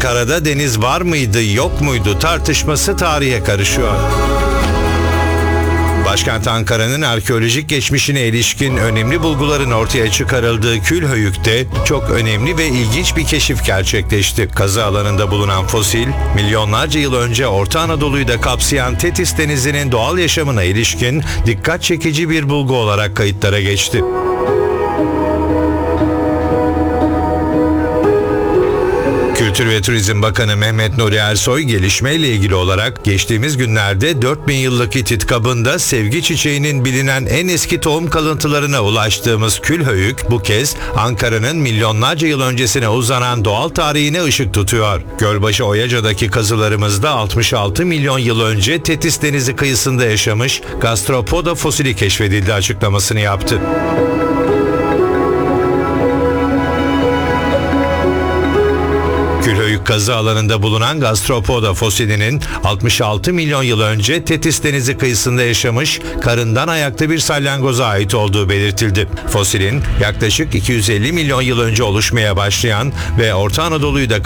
Ankara'da deniz var mıydı yok muydu tartışması tarihe karışıyor. Başkent Ankara'nın arkeolojik geçmişine ilişkin önemli bulguların ortaya çıkarıldığı Külhöyük'te çok önemli ve ilginç bir keşif gerçekleşti. Kazı alanında bulunan fosil, milyonlarca yıl önce Orta Anadolu'yu da kapsayan Tetis Denizi'nin doğal yaşamına ilişkin dikkat çekici bir bulgu olarak kayıtlara geçti. Kültür ve Turizm Bakanı Mehmet Nuri Ersoy gelişmeyle ilgili olarak geçtiğimiz günlerde 4000 yıllık Hitit kabında sevgi çiçeğinin bilinen en eski tohum kalıntılarına ulaştığımız Külhöyük bu kez Ankara'nın milyonlarca yıl öncesine uzanan doğal tarihine ışık tutuyor. Gölbaşı Oyaca'daki kazılarımızda 66 milyon yıl önce Tetis Denizi kıyısında yaşamış Gastropoda fosili keşfedildi açıklamasını yaptı. Külhöyük kazı alanında bulunan Gastropoda fosilinin 66 milyon yıl önce Tetis Denizi kıyısında yaşamış karından ayaklı bir salyangoza ait olduğu belirtildi. Fosilin yaklaşık 250 milyon yıl önce oluşmaya başlayan ve Orta Anadolu'yu da